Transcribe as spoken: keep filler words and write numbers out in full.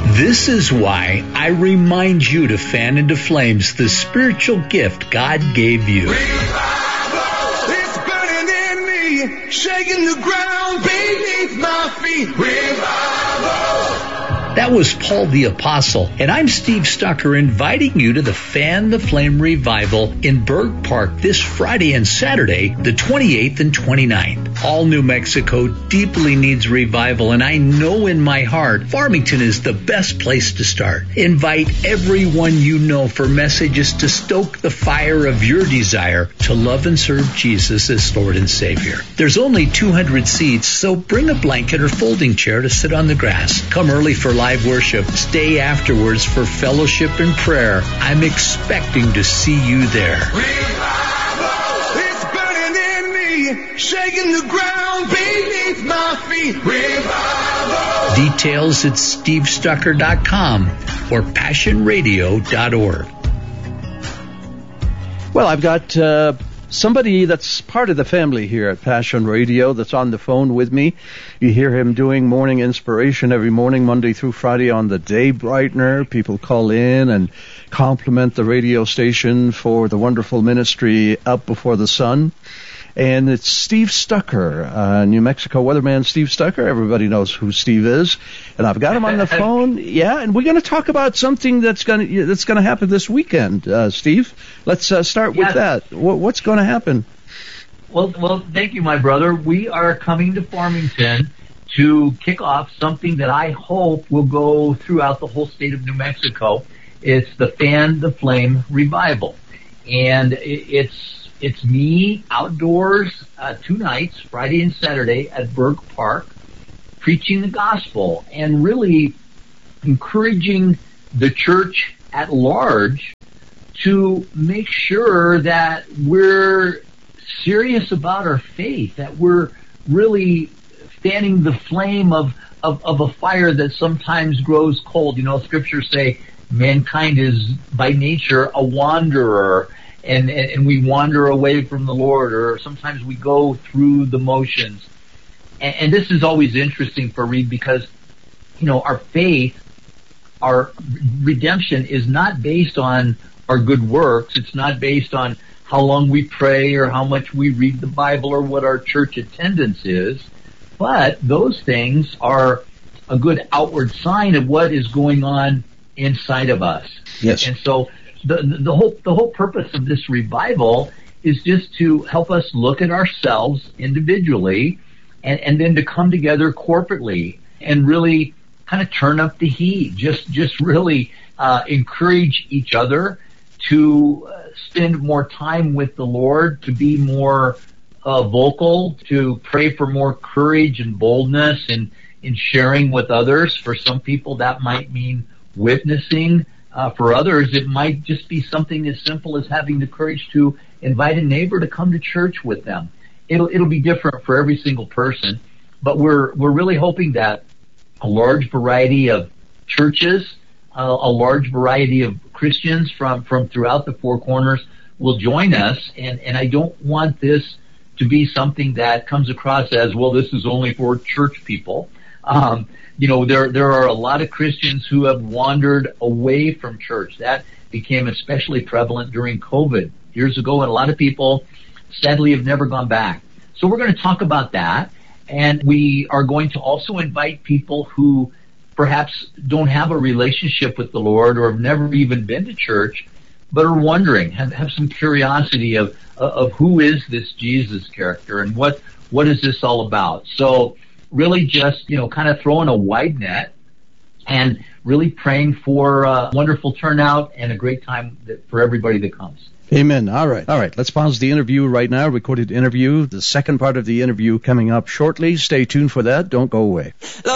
This is why I remind you to fan into flames the spiritual gift God gave you. Revival is burning in me, shaking the ground beneath my feet. Revival. That was Paul the Apostle, and I'm Steve Stucker inviting you to the Fan the Flame Revival in Berg Park this Friday and Saturday, the twenty-eighth and twenty-ninth. All New Mexico deeply needs revival, and I know in my heart Farmington is the best place to start. Invite everyone you know for messages to stoke the fire of your desire to love and serve Jesus as Lord and Savior. There's only two hundred seats, so bring a blanket or folding chair to sit on the grass. Come early for live worship. Stay afterwards for fellowship and prayer. I'm expecting to see you there. Revival is burning in me, shaking the ground beneath my feet. Revival. Details at steve stucker dot com or passion radio dot org. Well, I've got uh, somebody that's part of the family here at Passion Radio that's on the phone with me. You hear him doing morning inspiration every morning, Monday through Friday on the Day Brightener. People call in and compliment the radio station for the wonderful ministry Up Before the Sun. And it's Steve Stucker, uh, New Mexico weatherman Steve Stucker. Everybody knows who Steve is. And I've got him on the phone. Yeah, and we're going to talk about something that's going to that's going to happen this weekend, uh, Steve. Let's uh, start with yes. that. What, what's going to happen? Well, well, thank you, my brother. We are coming to Farmington to kick off something that I hope will go throughout the whole state of New Mexico. It's the Fan the Flame Revival. And it's it's me outdoors uh, two nights, Friday and Saturday, at Berg Park, preaching the gospel and really encouraging the church at large to make sure that we're serious about our faith, that we're really fanning the flame of, of, of a fire that sometimes grows cold. You know, scriptures say mankind is by nature a wanderer, and, and, and we wander away from the Lord, or sometimes we go through the motions. And, and this is always interesting for Reed because, you know, our faith, our redemption is not based on our good works. It's not based on how long we pray or how much we read the Bible or what our church attendance is. But those things are a good outward sign of what is going on inside of us. Yes. And so the the whole the whole purpose of this revival is just to help us look at ourselves individually and, and then to come together corporately and really kind of turn up the heat. Just just really uh, encourage each other to uh, spend more time with the Lord, to be more uh, vocal, to pray for more courage and boldness in, in sharing with others. For some people, that might mean witnessing. Uh, for others, it might just be something as simple as having the courage to invite a neighbor to come to church with them. It'll it'll be different for every single person, but we're we're really hoping that a large variety of churches, uh, a large variety of Christians from, from throughout the Four Corners will join us, and, and I don't want this to be something that comes across as, well, this is only for church people. Um, you know, there there are a lot of Christians who have wandered away from church. That became especially prevalent during COVID years ago, and a lot of people sadly have never gone back. So we're going to talk about that, and we are going to also invite people who perhaps don't have a relationship with the Lord or have never even been to church, but are wondering, have, have some curiosity of of who is this Jesus character and what what is this all about. So really just, you know, kind of throwing a wide net and really praying for a wonderful turnout and a great time that, for everybody that comes. Amen. All right. All right. Let's pause the interview right now. Recorded interview. The second part of the interview coming up shortly. Stay tuned for that. Don't go away.